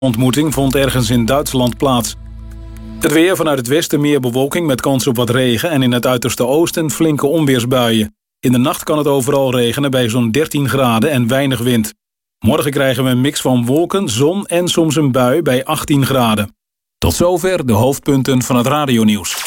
ontmoeting vond ergens in Duitsland plaats. Het weer: vanuit het westen meer bewolking met kans op wat regen en in het uiterste oosten flinke onweersbuien. In de nacht kan het overal regenen bij zo'n 13 graden en weinig wind. Morgen krijgen we een mix van wolken, zon en soms een bui bij 18 graden. Tot zover de hoofdpunten van het radionieuws.